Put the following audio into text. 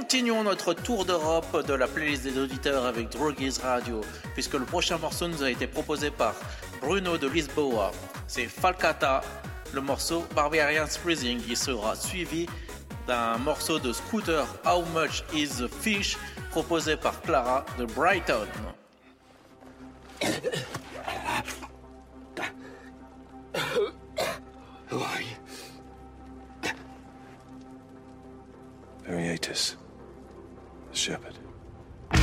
continuons notre tour d'Europe de la playlist des auditeurs avec Drogies Radio, puisque le prochain morceau nous a été proposé par Bruno de Lisboa. C'est Falcata, le morceau Barbarian Freezing. Il sera suivi d'un morceau de Scooter, How Much Is the Fish, proposé par Clara de Brighton. Who are you? Variatus, the shepherd.